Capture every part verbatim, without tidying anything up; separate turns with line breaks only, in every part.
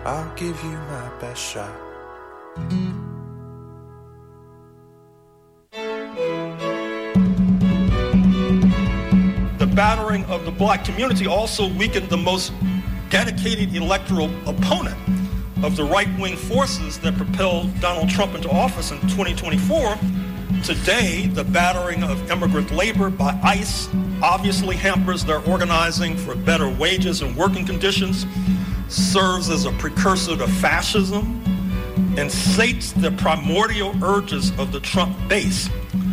I'll give you my best shot.
The battering of the black community also weakened the most dedicated electoral opponent of the right-wing forces that propelled Donald Trump into office in twenty twenty-four. Today, the battering of immigrant labor by ICE obviously hampers their organizing for better wages and working conditions, serves as a precursor to fascism, and sates the primordial urges of the Trump base.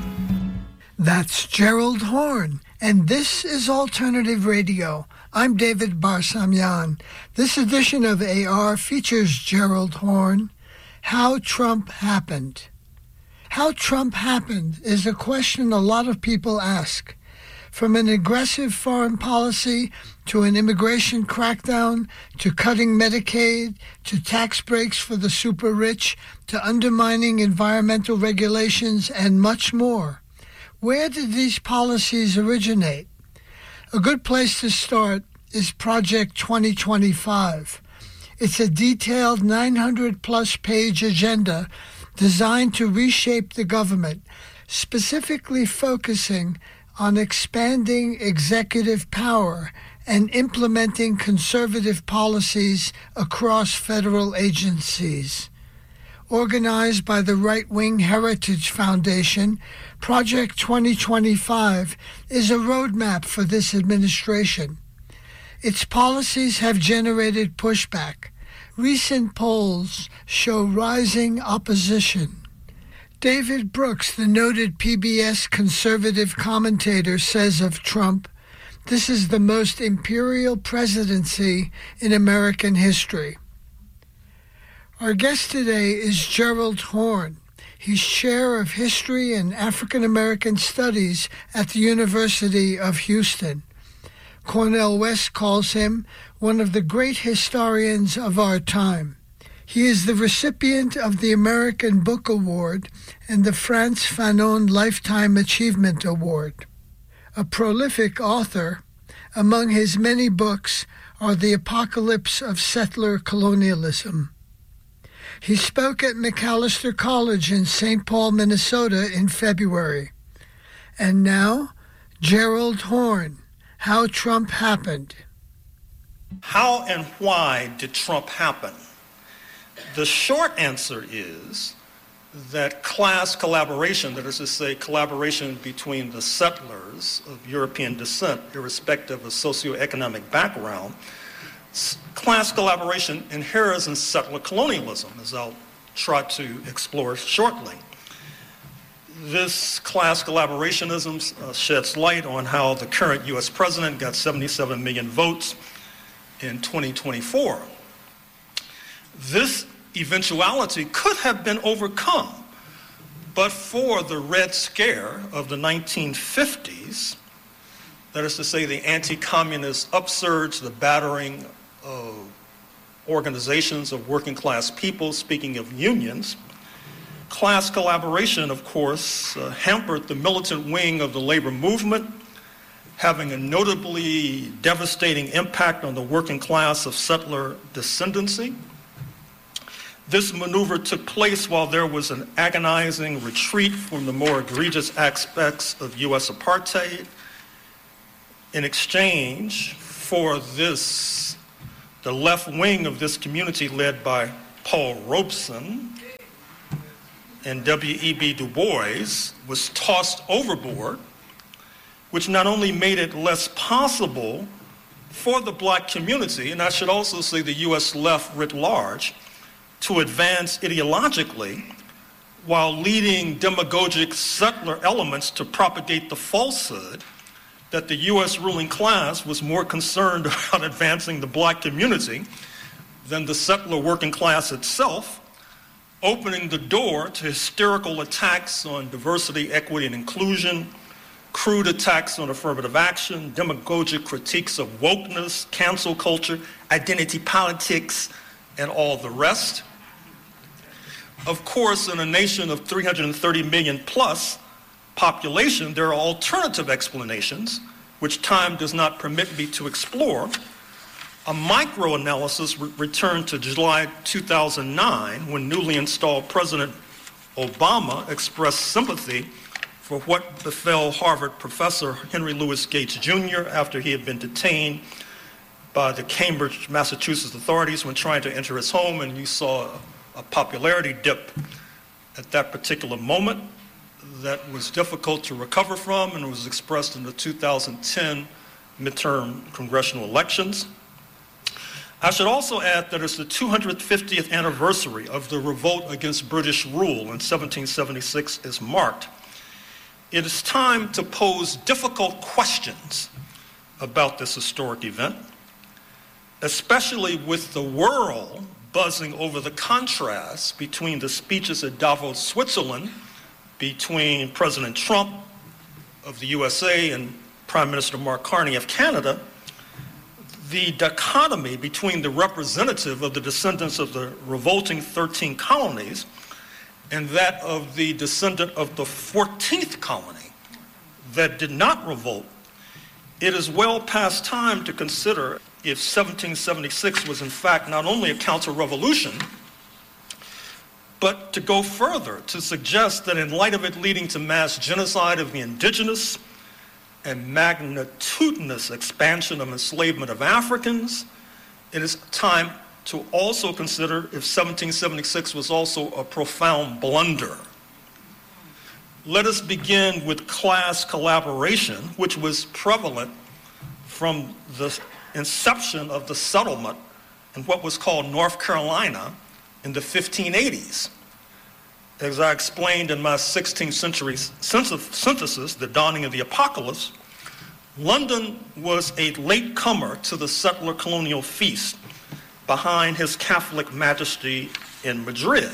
That's Gerald Horne, and this is Alternative Radio. I'm David Barsamian. This edition of A R features Gerald Horne, How Trump Happened. How Trump happened is a question a lot of people ask. From an aggressive foreign policy to an immigration crackdown to cutting Medicaid to tax breaks for the super rich to undermining environmental regulations and much more. Where did these policies originate? A good place to start is Project twenty twenty-five. It's a detailed nine hundred plus page agenda designed to reshape the government, specifically focusing on expanding executive power and implementing conservative policies across federal agencies. Organized by the Right-Wing Heritage Foundation, Project twenty twenty-five is a roadmap for this administration. Its policies have generated pushback. Recent polls show rising opposition. David Brooks, the noted P B S conservative commentator, says of Trump, "This is the most imperial presidency in American history." Our guest today is Gerald Horne. He's chair of history and African American studies at the University of Houston. Cornel West calls him one of the great historians of our time. He is the recipient of the American Book Award and the Frantz Fanon Lifetime Achievement Award. A prolific author, among his many books are The Apocalypse of Settler Colonialism. He spoke at Macalester College in Saint Paul, Minnesota in February. And now, Gerald Horne, How Trump Happened.
How and why did Trump happen? The short answer is that class collaboration, that is to say, collaboration between the settlers of European descent, irrespective of socioeconomic background, class collaboration inheres in settler colonialism, as I'll try to explore shortly. This class collaborationism uh, sheds light on how the current U S president got seventy-seven million votes in twenty twenty-four. This eventuality could have been overcome, but for the Red Scare of the nineteen fifties, that is to say, the anti-communist upsurge, the battering of organizations of working class people, speaking of unions. Class collaboration, of course, uh, hampered the militant wing of the labor movement, having a notably devastating impact on the working class of settler descendancy. This maneuver took place while there was an agonizing retreat from the more egregious aspects of U S apartheid. In exchange for this, the left wing of this community, led by Paul Robeson and W E B Du Bois, was tossed overboard, which not only made it less possible for the black community, and I should also say the U S left writ large, to advance ideologically, while leading demagogic settler elements to propagate the falsehood that the U S ruling class was more concerned about advancing the black community than the settler working class itself, opening the door to hysterical attacks on diversity, equity, and inclusion, crude attacks on affirmative action, demagogic critiques of wokeness, cancel culture, identity politics, and all the rest. Of course, in a nation of three hundred thirty million plus population, there are alternative explanations, which time does not permit me to explore, A micro-analysis re- returned to July two thousand nine when newly installed President Obama expressed sympathy for what befell Harvard professor Henry Louis Gates Junior after he had been detained by the Cambridge, Massachusetts authorities when trying to enter his home, and you saw a popularity dip at that particular moment that was difficult to recover from, and was expressed in the two thousand ten midterm congressional elections. I should also add that as the two hundred fiftieth anniversary of the revolt against British rule in seventeen seventy-six is marked, it is time to pose difficult questions about this historic event, especially with the world buzzing over the contrast between the speeches at Davos, Switzerland, between President Trump of the U S A and Prime Minister Mark Carney of Canada, the dichotomy between the representative of the descendants of the revolting thirteen colonies and that of the descendant of the fourteenth colony that did not revolt. It is well past time to consider if seventeen seventy-six was in fact not only a counter-revolution, but to go further, to suggest that in light of it leading to mass genocide of the indigenous and magnitudinous expansion of enslavement of Africans, it is time to also consider if seventeen seventy-six was also a profound blunder. Let us begin with class collaboration, which was prevalent from the inception of the settlement in what was called North Carolina in the fifteen eighties. As I explained in my sixteenth century synthesis, The Dawning of the Apocalypse, London was a latecomer to the settler colonial feast behind His Catholic Majesty in Madrid.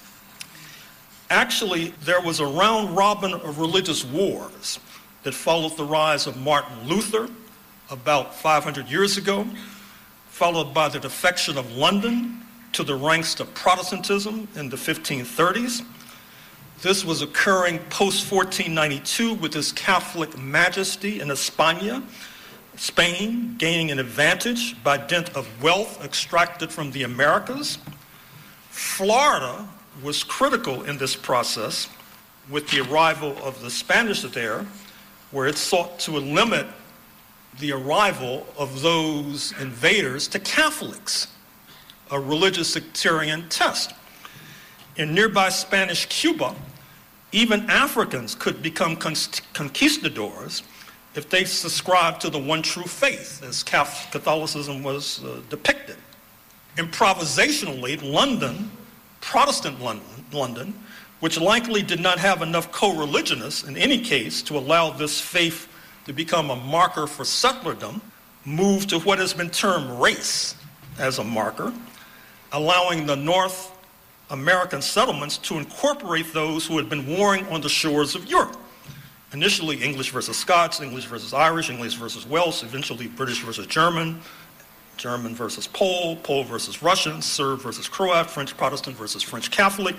Actually, there was a round robin of religious wars that followed the rise of Martin Luther about five hundred years ago, followed by the defection of London to the ranks of Protestantism in the fifteen thirties. This was occurring post fourteen ninety-two with His Catholic Majesty in España, Spain gaining an advantage by dint of wealth extracted from the Americas. Florida was critical in this process with the arrival of the Spanish there, where it sought to limit the arrival of those invaders to Catholics, a religious sectarian test. In nearby Spanish Cuba, even Africans could become conquistadors if they subscribed to the one true faith, as Catholicism was uh, depicted. Improvisationally, London, Protestant London, London, which likely did not have enough co-religionists in any case to allow this faith to become a marker for settlerdom, moved to what has been termed race as a marker, allowing the North American settlements to incorporate those who had been warring on the shores of Europe. Initially English versus Scots, English versus Irish, English versus Welsh, eventually British versus German, German versus Pole, Pole versus Russian, Serb versus Croat, French Protestant versus French Catholic,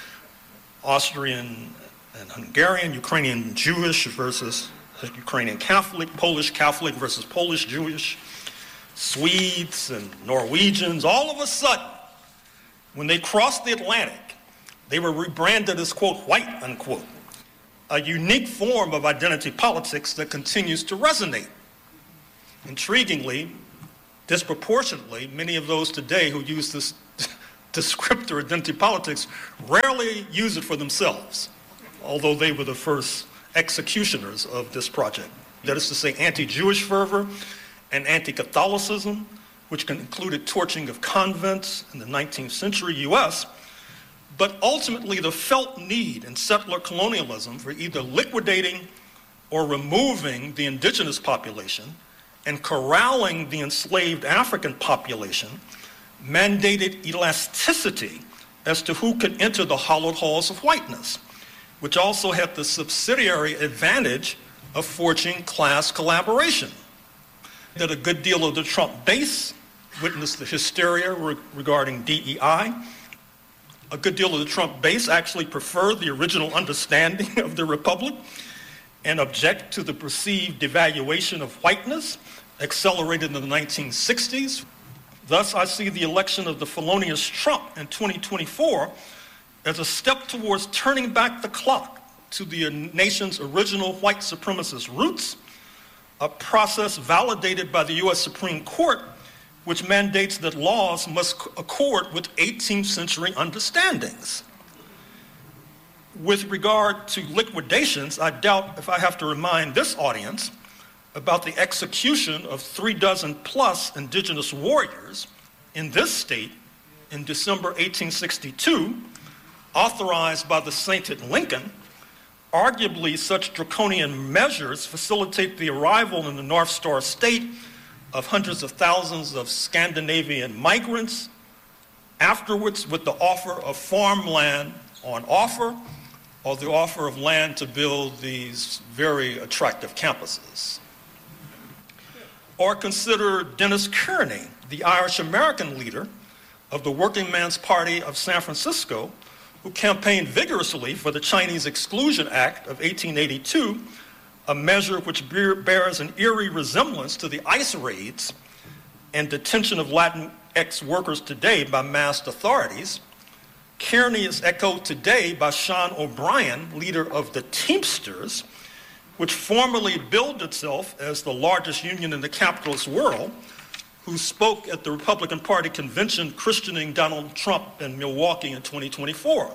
Austrian and Hungarian, Ukrainian Jewish versus Ukrainian Catholic, Polish Catholic versus Polish Jewish, Swedes and Norwegians. All of a sudden, when they crossed the Atlantic, they were rebranded as, quote, white, unquote, a unique form of identity politics that continues to resonate. Intriguingly, disproportionately, many of those today who use this descriptor identity politics rarely use it for themselves, although they were the first executioners of this project. That is to say, anti-Jewish fervor and anti-Catholicism, which included torching of convents in the nineteenth century U S, but ultimately the felt need in settler colonialism for either liquidating or removing the indigenous population and corralling the enslaved African population mandated elasticity as to who could enter the hallowed halls of whiteness, which also had the subsidiary advantage of forging class collaboration. That a good deal of the Trump base witnessed the hysteria re- regarding D E I. A good deal of the Trump base actually preferred the original understanding of the Republic and object to the perceived devaluation of whiteness accelerated in the nineteen sixties Thus, I see the election of the felonious Trump in twenty twenty-four as a step towards turning back the clock to the nation's original white supremacist roots, a process validated by the U S Supreme Court, which mandates that laws must accord with eighteenth century understandings. With regard to liquidations, I doubt if I have to remind this audience about the execution of three dozen plus indigenous warriors in this state in December eighteen sixty-two, authorized by the sainted Lincoln. Arguably, such draconian measures facilitate the arrival in the North Star State of hundreds of thousands of Scandinavian migrants, afterwards with the offer of farmland on offer, or the offer of land to build these very attractive campuses. Or consider Dennis Kearney, the Irish-American leader of the Working Man's Party of San Francisco, who campaigned vigorously for the Chinese Exclusion Act of eighteen eighty-two, a measure which bears an eerie resemblance to the ICE raids and detention of Latinx workers today by masked authorities. Kearney is echoed today by Sean O'Brien, leader of the Teamsters, which formerly billed itself as the largest union in the capitalist world, who spoke at the Republican Party convention christening Donald Trump in Milwaukee in twenty twenty-four.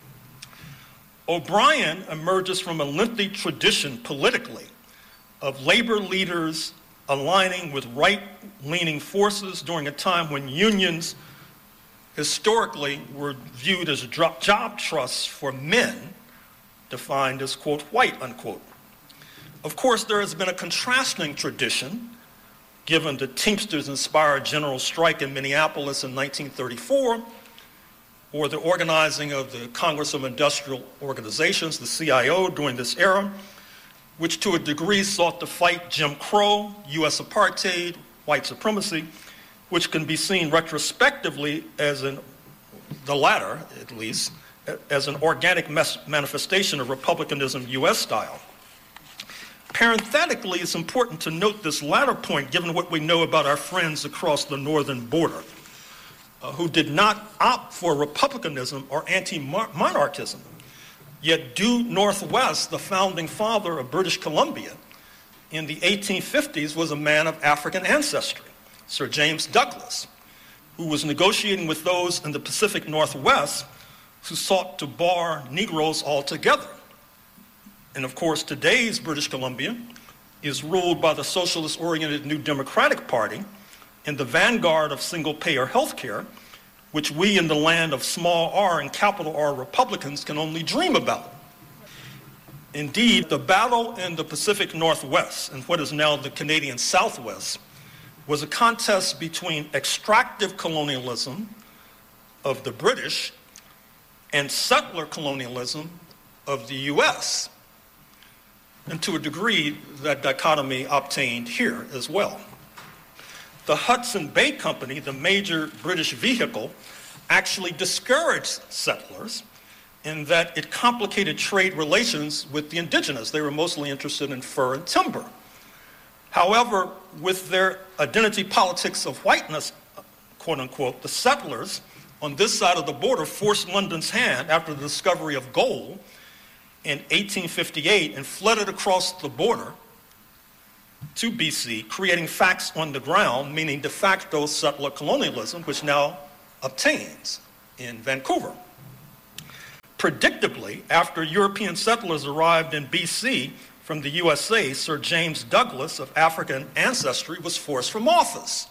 O'Brien emerges from a lengthy tradition politically of labor leaders aligning with right-leaning forces during a time when unions historically were viewed as job trusts for men, defined as, quote, white, unquote. Of course, there has been a contrasting tradition given the Teamsters-inspired general strike in Minneapolis in nineteen thirty-four, or the organizing of the Congress of Industrial Organizations, the C I O, during this era, which to a degree sought to fight Jim Crow, U S apartheid, white supremacy, which can be seen retrospectively as an, the latter at least, as an organic manifestation of republicanism U S style. Parenthetically, it's important to note this latter point given what we know about our friends across the northern border, uh, who did not opt for republicanism or anti-monarchism, yet due northwest, the founding father of British Columbia in the eighteen fifties was a man of African ancestry, Sir James Douglas, who was negotiating with those in the Pacific Northwest who sought to bar Negroes altogether. And of course, today's British Columbia is ruled by the socialist-oriented New Democratic Party in the vanguard of single-payer health care, which we in the land of small r and capital R Republicans can only dream about. Indeed, the battle in the Pacific Northwest and what is now the Canadian Southwest was a contest between extractive colonialism of the British and settler colonialism of the U S. And to a degree, that dichotomy obtained here as well. The Hudson Bay Company, the major British vehicle, actually discouraged settlers in that it complicated trade relations with the indigenous. They were mostly interested in fur and timber. However, with their identity politics of whiteness, quote unquote, the settlers on this side of the border forced London's hand after the discovery of gold in eighteen fifty-eight and flooded across the border to B C, creating facts on the ground, meaning de facto settler colonialism, which now obtains in Vancouver. Predictably, after European settlers arrived in B C from the U S A, Sir James Douglas of African ancestry was forced from office.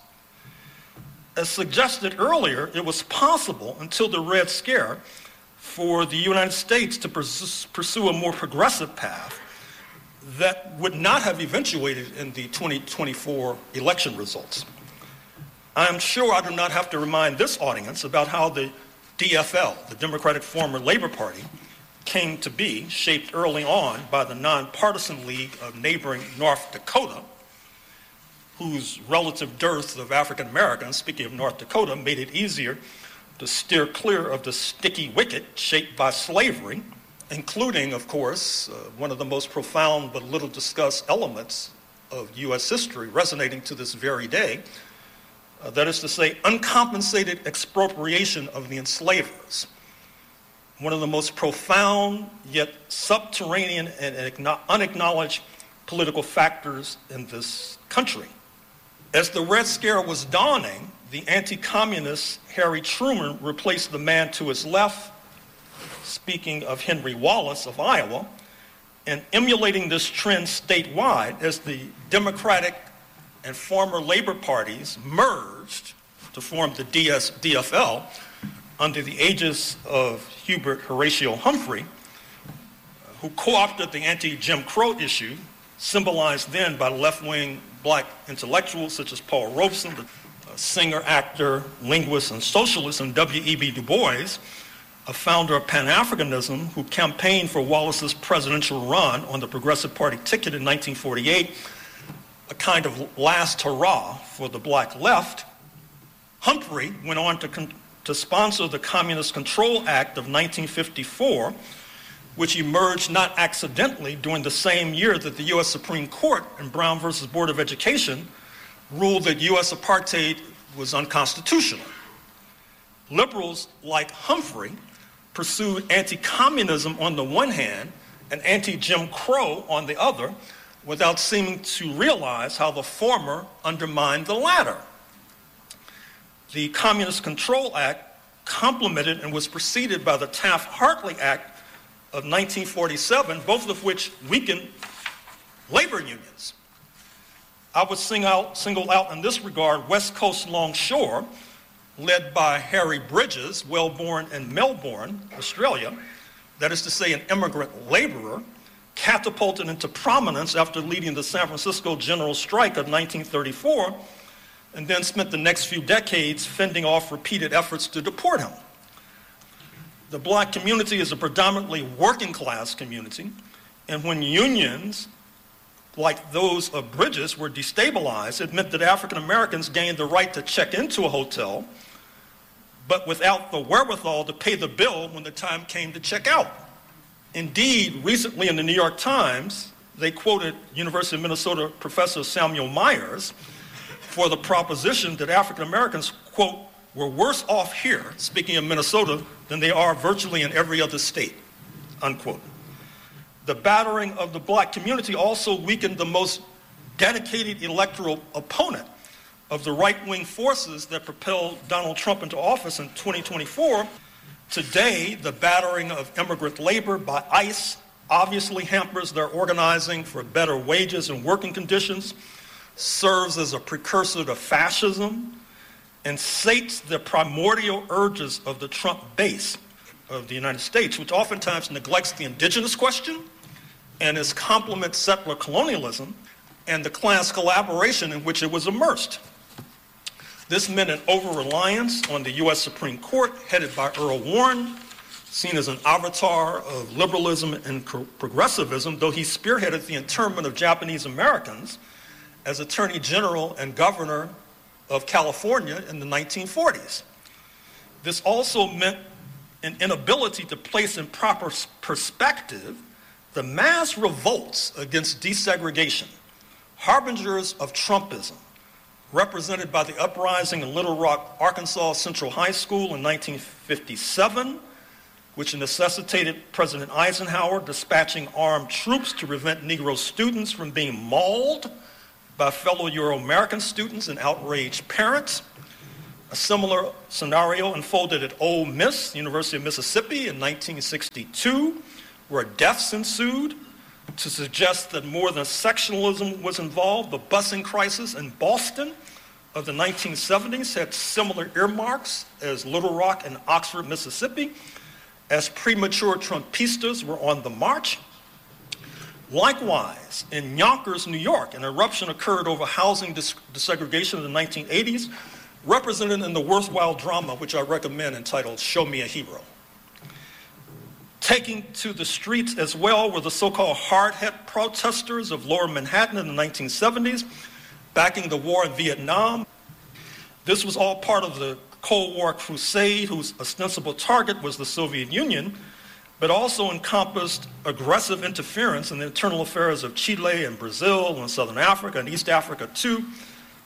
As suggested earlier, it was possible until the Red Scare for the United States to pursue a more progressive path that would not have eventuated in the twenty twenty-four election results. I'm sure I do not have to remind this audience about how the D F L, the Democratic Former Labor Party, came to be, shaped early on by the nonpartisan League of neighboring North Dakota, whose relative dearth of African Americans, speaking of North Dakota, made it easier to steer clear of the sticky wicket shaped by slavery, including, of course, uh, one of the most profound but little discussed elements of U S history resonating to this very day, uh, that is to say, uncompensated expropriation of the enslavers, one of the most profound yet subterranean and unacknowledged political factors in this country. As the Red Scare was dawning, the anti-communist Harry Truman replaced the man to his left, speaking of Henry Wallace of Iowa, and emulating this trend statewide as the Democratic and former Labor parties merged to form the D S D F L under the aegis of Hubert Horatio Humphrey, who co-opted the anti-Jim Crow issue, symbolized then by left-wing black intellectuals such as Paul Robeson, the singer, actor, linguist, and socialist, and W E B Du Bois, a founder of Pan-Africanism, who campaigned for Wallace's presidential run on the Progressive Party ticket in nineteen forty-eight, a kind of last hurrah for the black left. Humphrey went on to, con- to sponsor the Communist Control Act of nineteen fifty-four, which emerged not accidentally during the same year that the U S Supreme Court in Brown versus Board of Education ruled that U S apartheid was unconstitutional. Liberals like Humphrey pursued anti-communism on the one hand and anti-Jim Crow on the other, without seeming to realize how the former undermined the latter. The Communist Control Act complemented and was preceded by the Taft-Hartley Act of nineteen forty-seven, both of which weakened labor unions. I would sing out, single out in this regard West Coast Longshore, led by Harry Bridges, well born in Melbourne, Australia, that is to say an immigrant laborer, catapulted into prominence after leading the San Francisco General Strike of nineteen thirty-four, and then spent the next few decades fending off repeated efforts to deport him. The black community is a predominantly working class community, and when unions like those of Bridges were destabilized, it meant that African Americans gained the right to check into a hotel, but without the wherewithal to pay the bill when the time came to check out. Indeed, recently in the New York Times, they quoted University of Minnesota professor Samuel Myers for the proposition that African Americans, quote, were worse off here, speaking of Minnesota, than they are virtually in every other state, unquote. The battering of the black community also weakened the most dedicated electoral opponent of the right-wing forces that propelled Donald Trump into office in twenty twenty-four. Today, the battering of immigrant labor by ICE obviously hampers their organizing for better wages and working conditions, serves as a precursor to fascism, and sates the primordial urges of the Trump base of the United States, which oftentimes neglects the indigenous question and its complements settler colonialism and the class collaboration in which it was immersed. This meant an over-reliance on the U S Supreme Court, headed by Earl Warren, seen as an avatar of liberalism and progressivism, though he spearheaded the internment of Japanese Americans as Attorney General and Governor of California in the nineteen forties. This also meant an inability to place in proper perspective the mass revolts against desegregation, harbingers of Trumpism, represented by the uprising in Little Rock, Arkansas Central High School in nineteen fifty-seven, which necessitated President Eisenhower dispatching armed troops to prevent Negro students from being mauled by fellow Euro-American students and outraged parents. A similar scenario unfolded at Ole Miss, University of Mississippi in nineteen sixty-two, where deaths ensued. To suggest that more than sectionalism was involved, the busing crisis in Boston of the nineteen seventies had similar earmarks as Little Rock and Oxford, Mississippi, as premature Trumpistas were on the march. Likewise, in Yonkers, New York, an eruption occurred over housing des- desegregation in the nineteen eighties, represented in the worthwhile drama, which I recommend, entitled Show Me a Hero. Taking to the streets as well were the so-called hard-hat protesters of Lower Manhattan in the nineteen seventies, backing the war in Vietnam. This was all part of the Cold War crusade, whose ostensible target was the Soviet Union, but also encompassed aggressive interference in the internal affairs of Chile and Brazil and Southern Africa and East Africa too,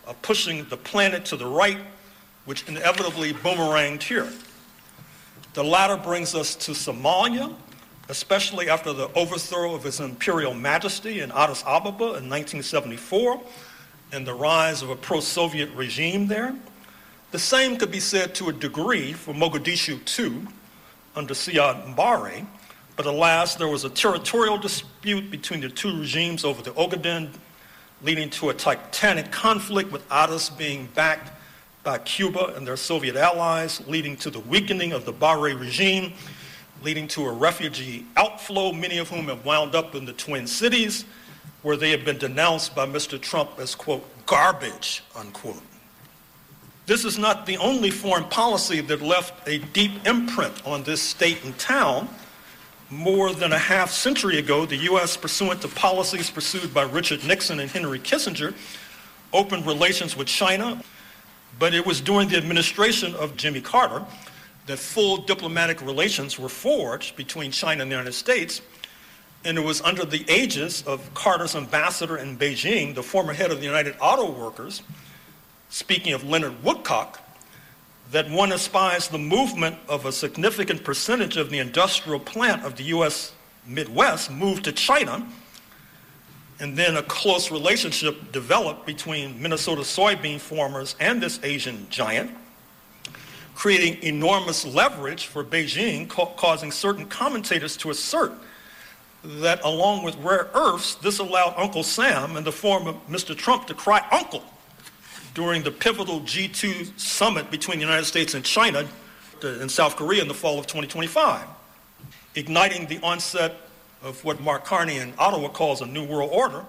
of pushing the planet to the right, which inevitably boomeranged here. The latter brings us to Somalia, especially after the overthrow of His Imperial Majesty in Addis Ababa in nineteen seventy-four and the rise of a pro-Soviet regime there. The same could be said to a degree for Mogadishu too, under Siad Barre, but alas, there was a territorial dispute between the two regimes over the Ogaden, leading to a titanic conflict with Addis being backed by Cuba and their Soviet allies, leading to the weakening of the Barre regime, leading to a refugee outflow, many of whom have wound up in the Twin Cities, where they have been denounced by Mister Trump as, quote, garbage, unquote. This is not the only foreign policy that left a deep imprint on this state and town. More than a half century ago, the U S, pursuant to policies pursued by Richard Nixon and Henry Kissinger, opened relations with China, but it was during the administration of Jimmy Carter that full diplomatic relations were forged between China and the United States, and it was under the aegis of Carter's ambassador in Beijing, the former head of the United Auto Workers, speaking of Leonard Woodcock, that one espies the movement of a significant percentage of the industrial plant of the U S Midwest moved to China, and then a close relationship developed between Minnesota soybean farmers and this Asian giant, creating enormous leverage for Beijing, ca- causing certain commentators to assert that along with rare earths, this allowed Uncle Sam in the form of Mister Trump to cry uncle during the pivotal G two summit between the United States and China and South Korea in the fall of twenty twenty-five, igniting the onset of what Mark Carney in Ottawa calls a new world order.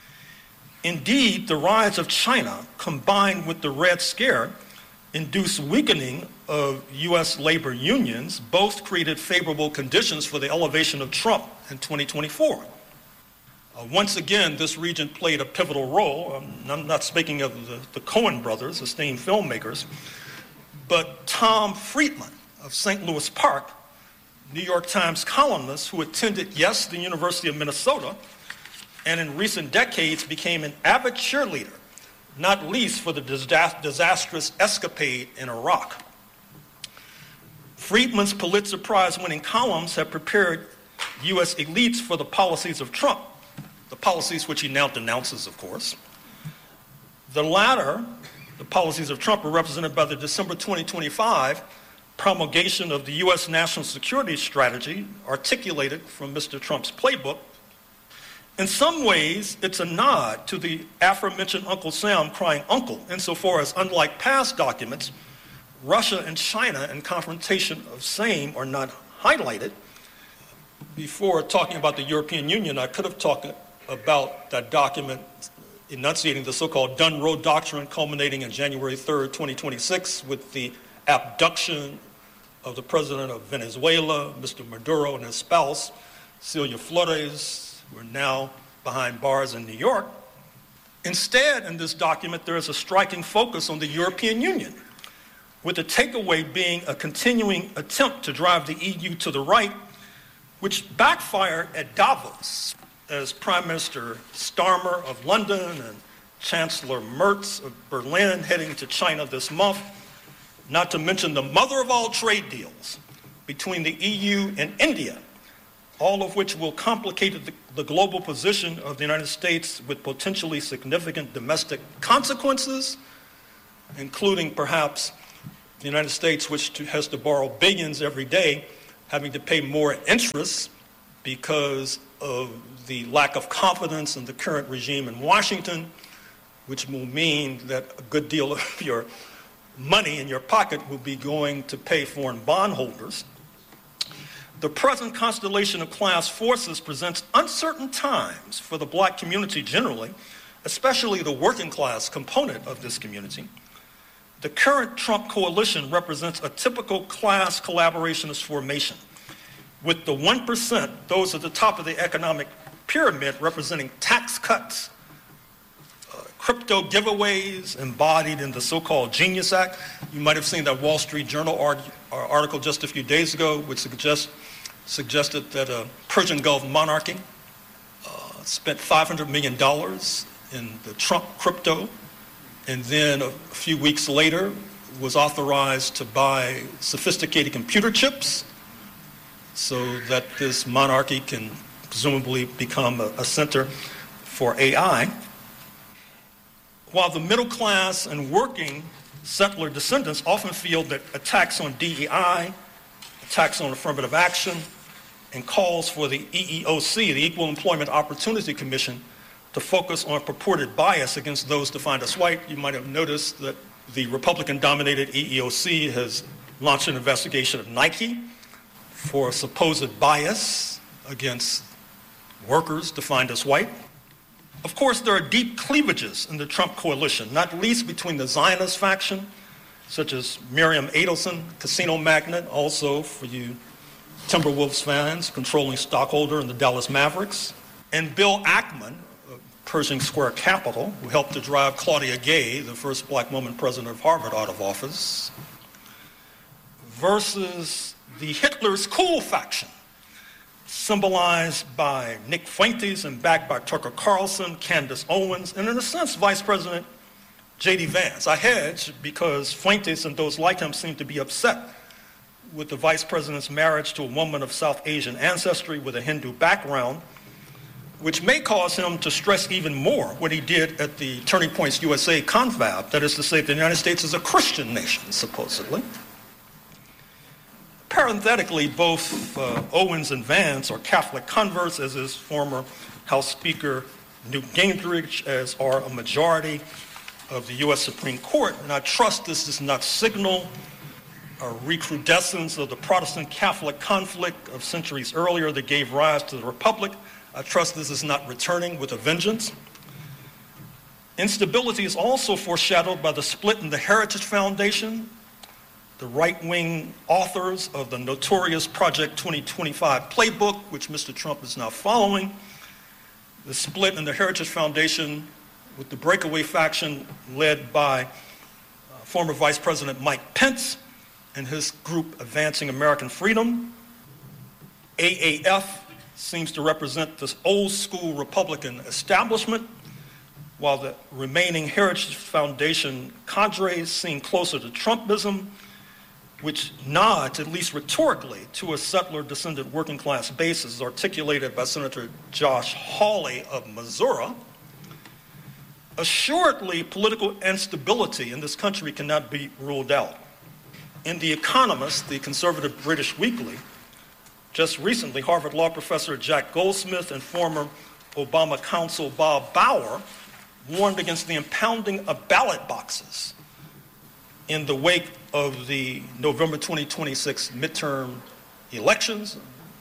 Indeed, the rise of China combined with the Red Scare induced weakening of U S labor unions. Both created favorable conditions for the elevation of Trump in twenty twenty-four. Uh, once again, this region played a pivotal role. Um, I'm not speaking of the, the Coen brothers, esteemed filmmakers, but Tom Friedman of Saint Louis Park, New York Times columnist who attended, yes, the University of Minnesota, and in recent decades became an avid cheerleader, not least for the disastrous escapade in Iraq. Friedman's Pulitzer Prize-winning columns have prepared U S elites for the policies of Trump, the policies which he now denounces, of course. The latter, the policies of Trump, are represented by the December twenty twenty-five promulgation of the U S national security strategy articulated from Mister Trump's playbook. In some ways, it's a nod to the aforementioned Uncle Sam crying uncle, insofar as, unlike past documents, Russia and China in confrontation of same are not highlighted. Before talking about the European Union, I could have talked about that document enunciating the so-called Dunn Road Doctrine, culminating on January third, twenty twenty-six, with the abduction of the president of Venezuela, Mister Maduro, and his spouse, Celia Flores, who are now behind bars in New York. Instead, in this document, there is a striking focus on the European Union, with the takeaway being a continuing attempt to drive the E U to the right, which backfired at Davos, as Prime Minister Starmer of London and Chancellor Merz of Berlin heading to China this month, not to mention the mother of all trade deals between the E U and India, all of which will complicate the, the global position of the United States with potentially significant domestic consequences, including perhaps the United States, which has to borrow billions every day, having to pay more interest because of the lack of confidence in the current regime in Washington, which will mean that a good deal of your money in your pocket will be going to pay foreign bondholders. The present constellation of class forces presents uncertain times for the black community generally, especially the working class component of this community. The current Trump coalition represents a typical class collaborationist formation, with the one percent, those at the top of the economic pyramid, representing tax cuts, uh, crypto giveaways embodied in the so-called Genius Act. You might have seen that Wall Street Journal art- article just a few days ago, which suggest, suggested that a Persian Gulf monarchy uh, spent five hundred million dollars in the Trump crypto and then a few weeks later was authorized to buy sophisticated computer chips so that this monarchy can presumably become a, a center for A I. While the middle class and working settler descendants often feel that attacks on D E I, attacks on affirmative action, and calls for the E E O C, the Equal Employment Opportunity Commission, to focus on purported bias against those defined as white, you might have noticed that the Republican-dominated E E O C has launched an investigation of Nike for supposed bias against workers defined as white. Of course, there are deep cleavages in the Trump coalition, not least between the Zionist faction, such as Miriam Adelson, casino magnate, also for you Timberwolves fans, controlling stockholder in the Dallas Mavericks, and Bill Ackman, of Pershing Square Capital, who helped to drive Claudia Gay, the first black woman president of Harvard, out of office, versus the Hitler's cool faction, symbolized by Nick Fuentes and backed by Tucker Carlson, Candace Owens, and in a sense, Vice President J D Vance. I hedge because Fuentes and those like him seem to be upset with the vice president's marriage to a woman of South Asian ancestry with a Hindu background, which may cause him to stress even more what he did at the Turning Points U S A confab, that is to say, the United States is a Christian nation, supposedly. Parenthetically, both uh, Owens and Vance are Catholic converts, as is former House Speaker Newt Gingrich, as are a majority of the U S Supreme Court. And I trust this does not signal a recrudescence of the Protestant-Catholic conflict of centuries earlier that gave rise to the Republic. I trust this is not returning with a vengeance. Instability is also foreshadowed by the split in the Heritage Foundation. The right-wing authors of the notorious Project twenty twenty-five playbook, which Mister Trump is now following, the split in the Heritage Foundation with the breakaway faction led by uh, former Vice President Mike Pence and his group Advancing American Freedom. A A F seems to represent this old-school Republican establishment, while the remaining Heritage Foundation cadres seem closer to Trumpism, which nods, at least rhetorically, to a settler-descendant working-class base as articulated by Senator Josh Hawley of Missouri. Assuredly, political instability in this country cannot be ruled out. In The Economist, the conservative British weekly, just recently, Harvard Law professor Jack Goldsmith and former Obama counsel Bob Bauer warned against the impounding of ballot boxes in the wake of the November twenty twenty-six midterm elections,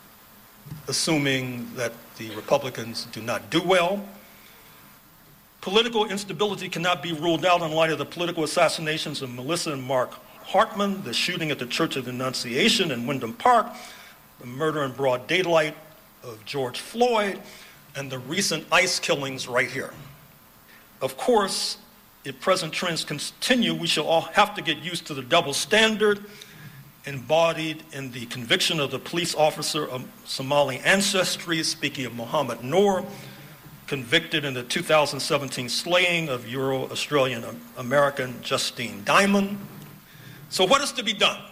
assuming that the Republicans do not do well. Political instability cannot be ruled out in light of the political assassinations of Melissa and Mark Hartman, the shooting at the Church of the Annunciation in Wyndham Park, the murder in broad daylight of George Floyd, and the recent ICE killings right here. Of course, if present trends continue, we shall all have to get used to the double standard embodied in the conviction of the police officer of Somali ancestry, speaking of Mohammed Noor, convicted in the two thousand seventeen slaying of Euro-Australian American Justine Diamond. So what is to be done?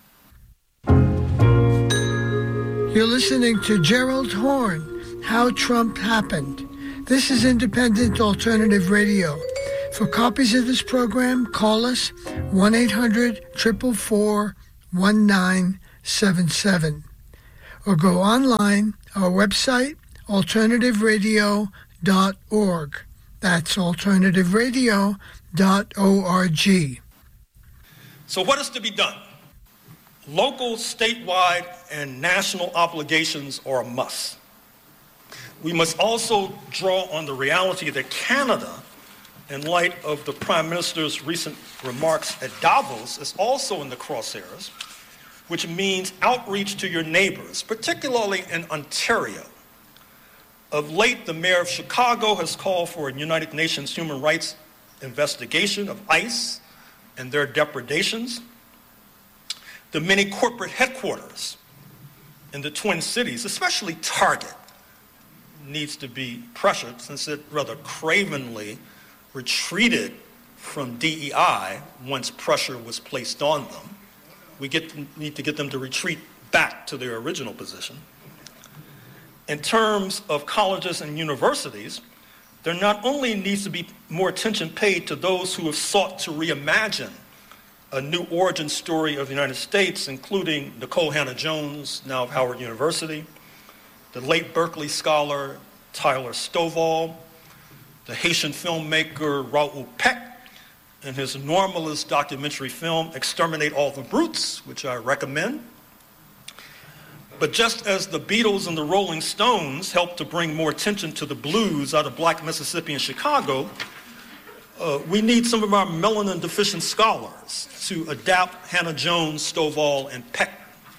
You're listening to Gerald Horne, How Trump Happened. This is Independent Alternative Radio. For copies of this program, call us one eight hundred, four four four, one nine seven seven. Or go online, our website, alternative radio dot org. That's alternative radio dot org.
So what is to be done? Local, statewide, and national obligations are a must. We must also draw on the reality that Canada, in light of the Prime Minister's recent remarks at Davos, is also in the crosshairs, which means outreach to your neighbors, particularly in Ontario. Of late, the mayor of Chicago has called for a United Nations human rights investigation of ICE and their depredations. The many corporate headquarters in the Twin Cities, especially Target, needs to be pressured since it rather cravenly retreated from D E I once pressure was placed on them. We get, need to get them to retreat back to their original position. In terms of colleges and universities, there not only needs to be more attention paid to those who have sought to reimagine a new origin story of the United States, including Nicole Hannah-Jones, now of Howard University, the late Berkeley scholar Tyler Stovall, the Haitian filmmaker Raoul Peck, in his normalist documentary film, Exterminate All the Brutes, which I recommend. But just as the Beatles and the Rolling Stones helped to bring more attention to the blues out of Black Mississippi and Chicago, uh, we need some of our melanin-deficient scholars to adapt Hannah-Jones, Stovall, and Peck.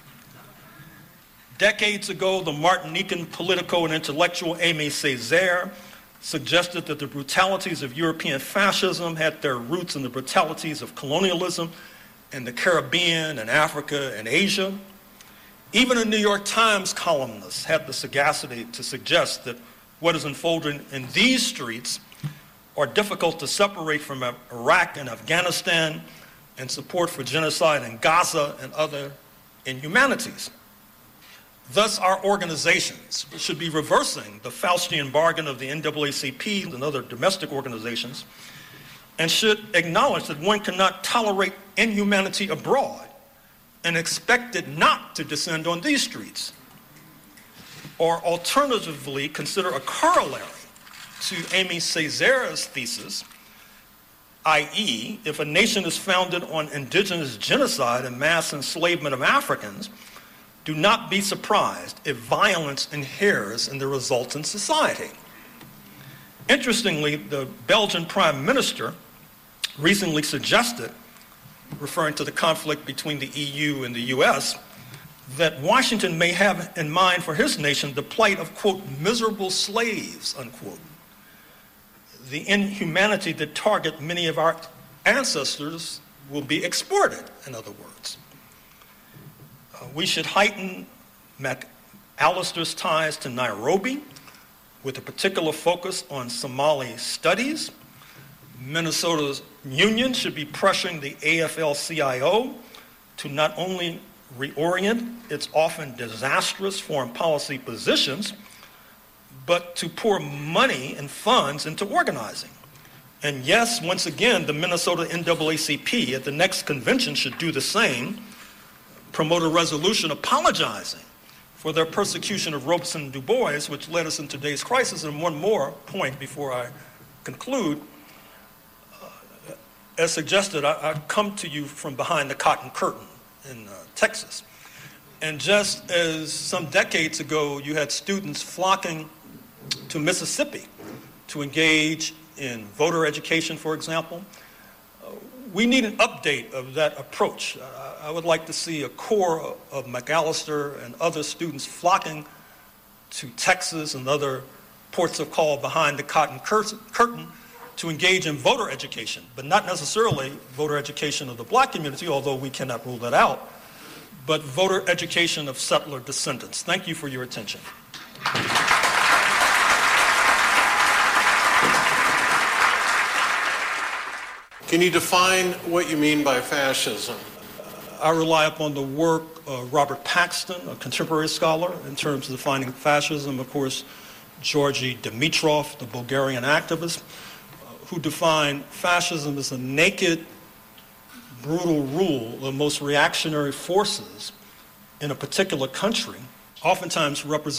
Decades ago, the Martinican politico and intellectual Aimé Césaire suggested that the brutalities of European fascism had their roots in the brutalities of colonialism in the Caribbean and Africa and Asia. Even a New York Times columnist had the sagacity to suggest that what is unfolding in these streets are difficult to separate from Iraq and Afghanistan and support for genocide in Gaza and other inhumanities. Thus, our organizations should be reversing the Faustian bargain of the N double A C P and other domestic organizations and should acknowledge that one cannot tolerate inhumanity abroad and expect it not to descend on these streets. Or alternatively, consider a corollary to Aimé Césaire's thesis, that is, if a nation is founded on indigenous genocide and mass enslavement of Africans, do not be surprised if violence inheres in the resultant society. Interestingly, the Belgian Prime Minister recently suggested, referring to the conflict between the E U and the U S, that Washington may have in mind for his nation the plight of, quote, miserable slaves, unquote. The inhumanity that target many of our ancestors will be exported, in other words. Uh, we should heighten McAllister's ties to Nairobi with a particular focus on Somali studies. Minnesota's union should be pressuring the A F L C I O to not only reorient its often disastrous foreign policy positions, but to pour money and funds into organizing. And yes, once again, the Minnesota N double A C P at the next convention should do the same, promote a resolution apologizing for their persecution of Robeson and Du Bois, which led us into today's crisis. And one more point before I conclude. Uh, as suggested, I, I come to you from behind the Cotton Curtain in uh, Texas. And just as some decades ago, you had students flocking to Mississippi to engage in voter education, for example, uh, we need an update of that approach. Uh, I would like to see a core of McAllister and other students flocking to Texas and other ports of call behind the Cotton Curtain to engage in voter education, but not necessarily voter education of the black community, although we cannot rule that out, but voter education of settler descendants. Thank you for your attention.
Can you define what you mean by fascism?
I rely upon the work of Robert Paxton, a contemporary scholar, in terms of defining fascism. Of course, Georgy Dimitrov, the Bulgarian activist, uh, who defined fascism as a naked, brutal rule of most reactionary forces in a particular country, oftentimes represented